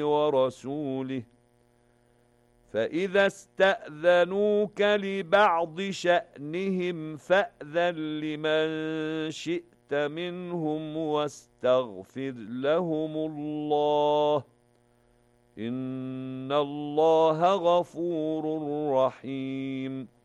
ورسوله فإذا استأذنوك لبعض شأنهم فأذن لمن شئت منهم واستغفر لهم الله إن الله غفور رحيم